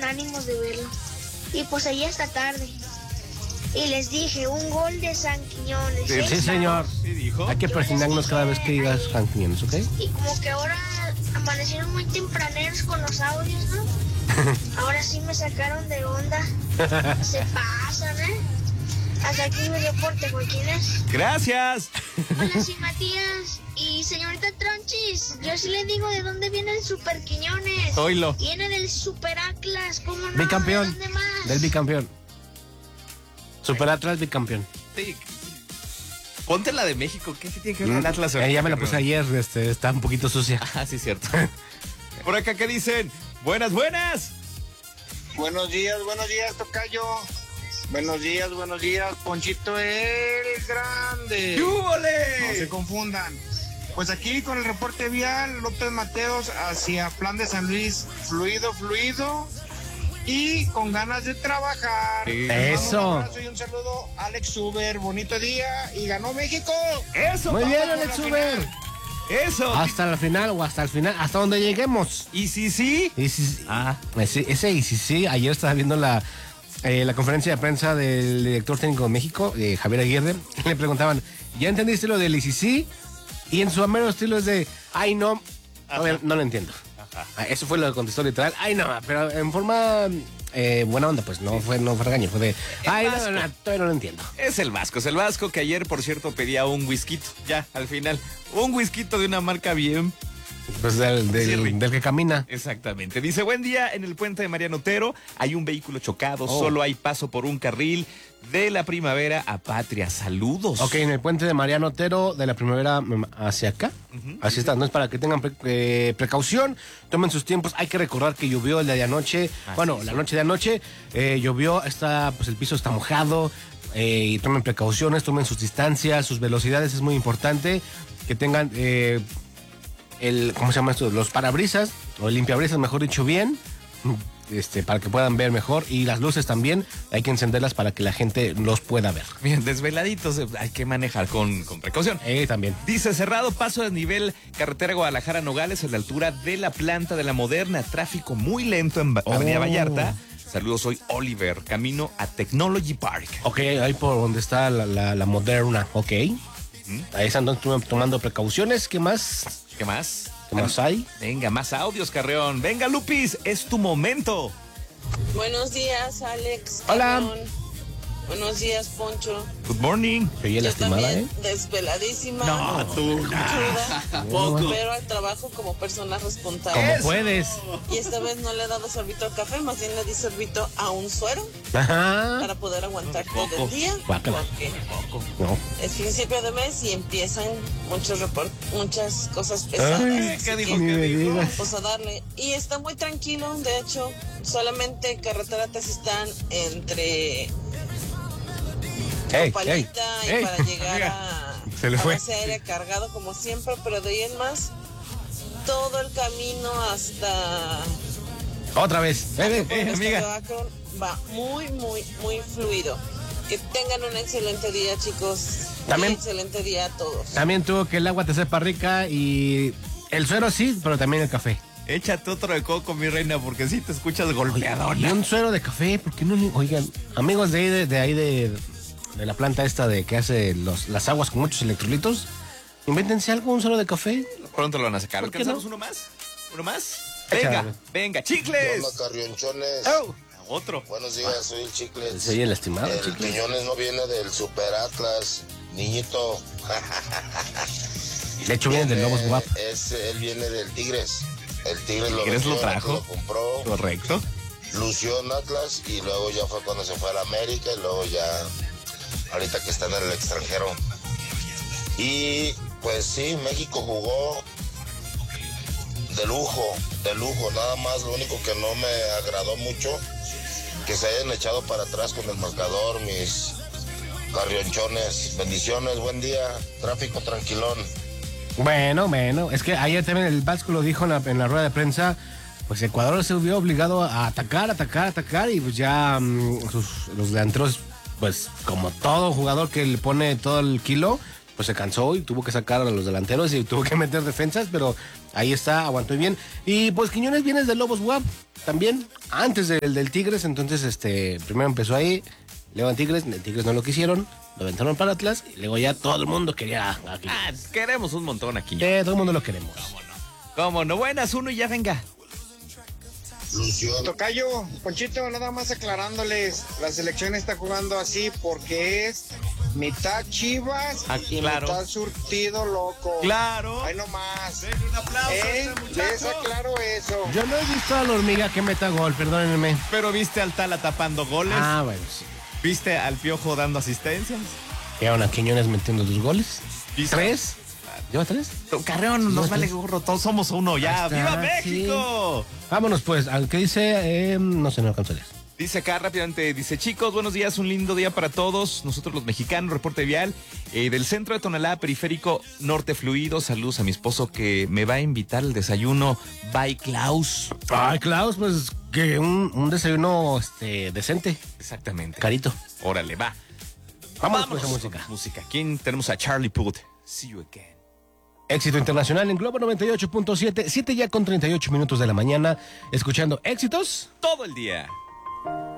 ánimos de verlo. Y pues allí hasta tarde. Y les dije, un gol de San Quiñones. Sí, señor. ¿Qué dijo? Hay que persignarnos cada vez que digas San Quiñones, ¿ok? Y como que ahora amanecieron muy tempraneros con los audios, ¿no? Ahora sí me sacaron de onda. Se pasan, ¿eh? Hasta aquí mi reporte, Joaquines. Gracias. Hola, sí, Matías. Y señorita Tronchis, yo sí le digo de dónde viene el Super Quiñones. Oílo. Viene del Super Atlas, ¿cómo no? Bicampeón. ¿De dónde más? Del bicampeón. Super Atlas bicampeón. Sí. Ponte la de México. ¿Qué tiene que ver con Atlas? Ya me la puse ayer, está un poquito sucia. Ah, sí, cierto. Por acá, ¿qué dicen? Buenas, buenas. Buenos días, tocayo. Buenos días, Ponchito el Grande. ¡Yúbole! No se confundan. Pues aquí con el reporte vial, López Mateos hacia Plan de San Luis, fluido y con ganas de trabajar. Sí. Eso. Un abrazo y un saludo, Alex Uber. Bonito día y ganó México. Eso. Muy bien, papá. Alex Uber. Eso. Hasta la final o hasta el final, hasta donde lleguemos. ¿Y sí? Y sí, ayer estaba viendo la conferencia de prensa del director técnico de México, Javier Aguirre. Le preguntaban, ¿ya entendiste lo del ICC? Y en su ameno estilo es de, ay no, no lo entiendo. Ajá. Eso fue lo que contestó literal, ay no, pero en forma buena onda, pues no fue regaño, fue de, ay no, todavía no lo entiendo. Es el Vasco que ayer, por cierto, pedía un whisky, ya, al final, un whisky de una marca bien. Pues del que camina. Exactamente. Dice, buen día, en el puente de Mariano Otero hay un vehículo chocado, solo hay paso por un carril de la Primavera a Patria. Saludos. Ok, en el puente de Mariano Otero, de la Primavera hacia acá. Así está, no es para que tengan precaución, tomen sus tiempos. Hay que recordar que llovió el día de anoche, la noche de anoche, llovió, pues el piso está mojado, y tomen precauciones, tomen sus distancias, sus velocidades, es muy importante que tengan ¿cómo se llama esto? Los parabrisas, o el limpiabrisas, mejor dicho, bien, para que puedan ver mejor. Y las luces también, hay que encenderlas para que la gente los pueda ver. Bien, desveladitos, hay que manejar con precaución. También. Dice, cerrado paso de nivel carretera Guadalajara-Nogales a la altura de la planta de la Moderna. Tráfico muy lento en Avenida Vallarta. Saludos, soy Oliver, camino a Technology Park. Ok, ahí por donde está la Moderna, ok. Ahí están tomando precauciones. ¿Qué más? ¿Qué más? ¿Qué más hay? Venga, más audios, Carreón. Venga, Lupis, es tu momento. Buenos días, Alex. Hola. Carreón. Buenos días, Poncho. Good morning. Oye, Yo lastimada, también, desveladísima. No, tú. Cruda, pero al trabajo como persona responsable. Como puedes. Y esta vez no le he dado sorbito al café, más bien le di sorbito a un suero Ajá. para poder aguantar todo el día. Guácala. Porque No. es principio de mes y empiezan muchas cosas pesadas. Ay, así ¿qué dijo? que, Ni me digas. pues a darle. Y está muy tranquilo, de hecho, solamente carreteras están entre Palita y para llegar Se le a fue. base aérea cargado como siempre, pero de ahí en más, todo el camino hasta Otra vez. amiga. de Akron va muy fluido. Que tengan un excelente día, chicos. También- Un excelente día a todos. También tuvo que el agua te sepa rica y el suero sí, pero también el café. Échate otro de coco, mi reina, porque si te escuchas Y golpeadona. un suero de café, ¿por qué no? Oigan, amigos de la planta esta de que hace las aguas con muchos electrolitos, invéntense algo, un suero de café. Pronto lo van a sacar. ¿Por qué ¿Alcanzamos no? uno más? ¿Uno más? Échale. Venga, chicles. Hola, Carrionchones. Oh. Otro. Buenos días, soy el Chicles. Se oye lastimado, El chicles. Quiñones no viene del Super Atlas, niñito. De hecho, vienen de Lobos Guap. Él viene del Tigres. El Tigres Tigres lo vendió, trajo. Lo compró, Correcto. lució en Atlas y luego ya fue cuando se fue a la América y luego ya, ahorita que está en el extranjero. Y pues sí, México jugó de lujo, nada más. Lo único que no me agradó mucho, que se hayan echado para atrás con el marcador, mis carrionchones. Bendiciones, buen día, tráfico tranquilón. Bueno, es que ayer también el Vasco lo dijo en la rueda de prensa, pues Ecuador se vio obligado a atacar y pues ya los delanteros, pues como todo jugador que le pone todo el kilo, pues se cansó y tuvo que sacar a los delanteros y tuvo que meter defensas, pero ahí está, aguantó bien. Y pues Quiñones viene de Lobos WAP también, antes del Tigres, entonces primero empezó ahí, luego en Tigres, el Tigres no lo quisieron, lo aventaron para Atlas y luego ya todo el mundo quería a Quiñones. Queremos un montón aquí. Todo el mundo lo queremos. ¿Cómo no? Buenas, uno y ya venga. Tocayo, Ponchito, nada más aclarándoles, la selección está jugando así porque es mitad Chivas y claro. mitad surtido loco. Claro. Ahí nomás. Un aplauso a este muchacho. Les aclaro eso. Yo no he visto a la hormiga que meta gol, perdónenme. Pero viste al Tala tapando goles. Bueno, sí. ¿Viste al Piojo dando asistencias? Quedaron a Quiñones metiendo 2 goles. ¿Viste? 3. ¿Lleva 3? Carreón, nos vale gorro, todos somos uno ya. Ahí está, ¡Viva México! Sí. Vámonos pues, ¿qué dice? No sé, no alcanzo a leer. Dice acá rápidamente, dice, chicos, buenos días, un lindo día para todos. Nosotros los mexicanos, reporte vial del centro de Tonalá, periférico norte fluido. Saludos a mi esposo que me va a invitar al desayuno. Bye, Klaus. Ay, Klaus, pues que un desayuno decente. Exactamente. Carito. Órale, va. Vámonos pues a música. Música. ¿Quién tenemos a Charlie Puth? See you again. Éxito internacional en Globo 98.7, 7 ya con 38 minutos de la mañana, escuchando éxitos Todo el día.